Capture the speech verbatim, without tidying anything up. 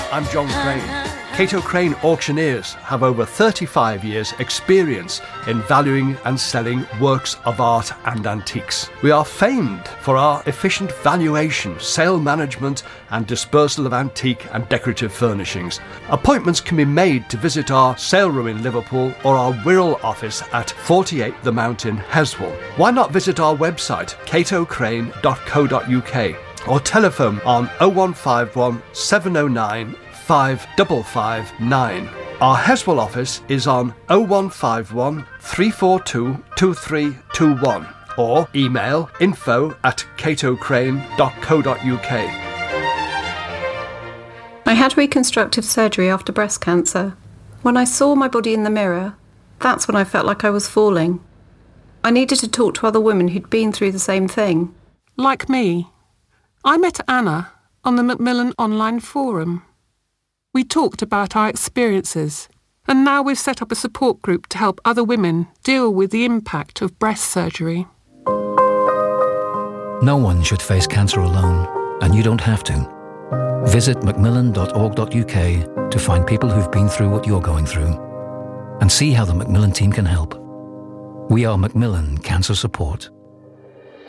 I'm John Crane. Cato Crane Auctioneers have over thirty-five years' experience in valuing and selling works of art and antiques. We are famed for our efficient valuation, sale management and dispersal of antique and decorative furnishings. Appointments can be made to visit our sale room in Liverpool or our Wirral office at forty-eight The Mount in Heswall. Why not visit our website, cato crane dot co dot uk, or telephone on oh one five one, seven oh nine, five five five nine. Our Heswall office is on oh one five one, three four two, two three two one or email info at cato crane dot co dot uk. I had reconstructive surgery after breast cancer. When I saw my body in the mirror, that's when I felt like I was falling. I needed to talk to other women who'd been through the same thing. Like me. I met Anna on the Macmillan online forum. We talked about our experiences, and now we've set up a support group to help other women deal with the impact of breast surgery. No one should face cancer alone, and you don't have to. Visit macmillan dot org dot uk to find people who've been through what you're going through, and see how the Macmillan team can help. We are Macmillan Cancer Support.